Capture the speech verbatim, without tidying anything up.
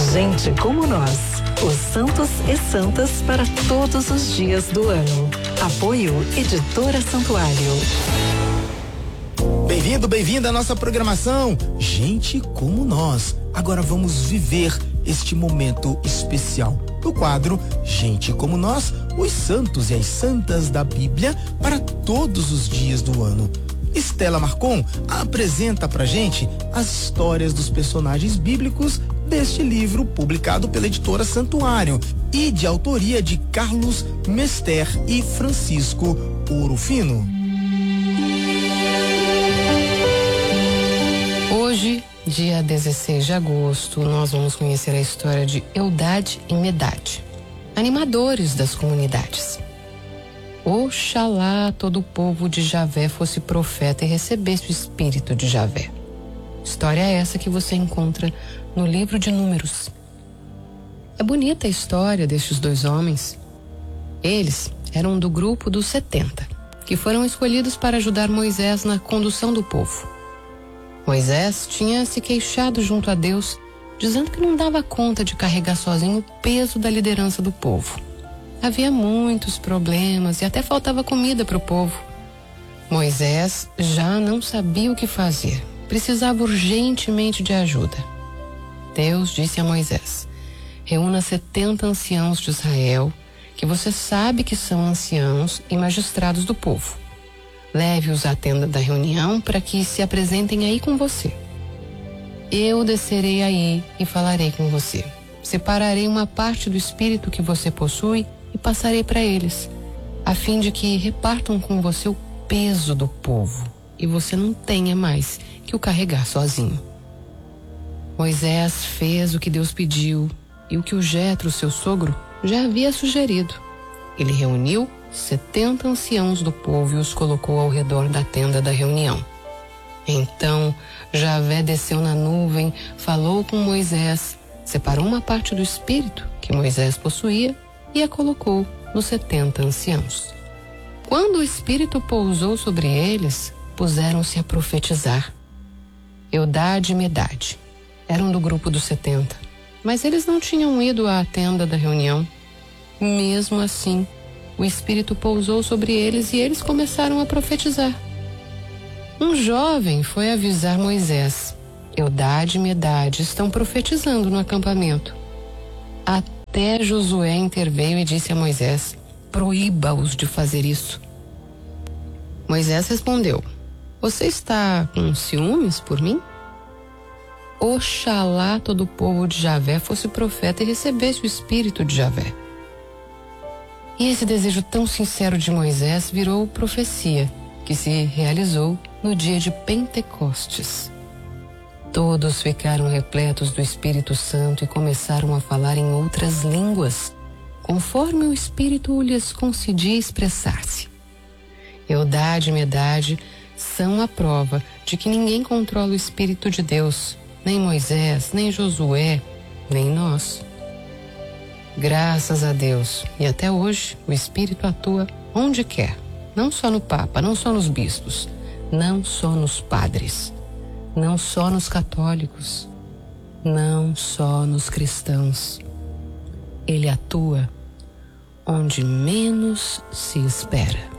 Gente como nós, os santos e santas para todos os dias do ano. Apoio Editora Santuário. Bem-vindo, bem-vinda à nossa programação. Gente como nós. Agora vamos viver este momento especial do quadro Gente como Nós, os santos e as santas da Bíblia para todos os dias do ano. Estela Marcon apresenta pra gente as histórias dos personagens bíblicos deste livro publicado pela Editora Santuário e de autoria de Carlos Mester e Francisco Ouro Fino. Hoje, dia dezesseis de agosto, nós vamos conhecer a história de Eldade e Medade, animadores das comunidades. Oxalá todo o povo de Javé fosse profeta e recebesse o espírito de Javé. História essa que você encontra no livro de Números. É bonita a história destes dois homens. Eles eram do grupo dos setenta, que foram escolhidos para ajudar Moisés na condução do povo. Moisés tinha se queixado junto a Deus, dizendo que não dava conta de carregar sozinho o peso da liderança do povo. Havia muitos problemas e até faltava comida para o povo. Moisés já não sabia o que fazer, precisava urgentemente de ajuda. Deus disse a Moisés: reúna setenta anciãos de Israel, que você sabe que são anciãos e magistrados do povo. Leve-os à tenda da reunião para que se apresentem aí com você. Eu descerei aí e falarei com você. Separarei uma parte do espírito que você possui e passarei para eles, a fim de que repartam com você o peso do povo e você não tenha mais que o carregar sozinho. Moisés fez o que Deus pediu e o que o Jetro, seu sogro, já havia sugerido. Ele reuniu setenta anciãos do povo e os colocou ao redor da tenda da reunião. Então Javé desceu na nuvem, falou com Moisés, separou uma parte do espírito que Moisés possuía e a colocou nos setenta anciãos. Quando o espírito pousou sobre eles, puseram-se a profetizar. Eldade e Medade eram do grupo dos setenta, mas eles não tinham ido à tenda da reunião. Mesmo assim, o espírito pousou sobre eles e eles começaram a profetizar. Um jovem foi avisar Moisés: Eldade e Medade estão profetizando no acampamento. Até Josué interveio e disse a Moisés: proíba-os de fazer isso. Moisés respondeu: você está com ciúmes por mim? Oxalá todo o povo de Javé fosse profeta e recebesse o espírito de Javé. E esse desejo tão sincero de Moisés virou profecia, que se realizou no dia de Pentecostes. Todos ficaram repletos do Espírito Santo e começaram a falar em outras línguas, conforme o Espírito lhes concedia expressar-se. Eldade e Medade são a prova de que ninguém controla o Espírito de Deus, nem Moisés, nem Josué, nem nós. Graças a Deus, e até hoje o Espírito atua onde quer, não só no Papa, não só nos bispos, não só nos padres, não só nos católicos, não só nos cristãos. Ele atua onde menos se espera.